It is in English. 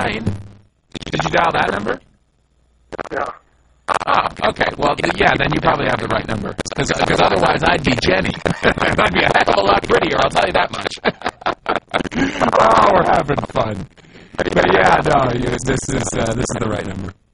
9. Did you dial that number? Yeah. Oh, okay. Well, yeah, then you probably have the right number. Because otherwise I'd be Jenny. I'd be a heck of a lot prettier, I'll tell you that much. Oh, we're having fun. But yeah, no, this is the right number.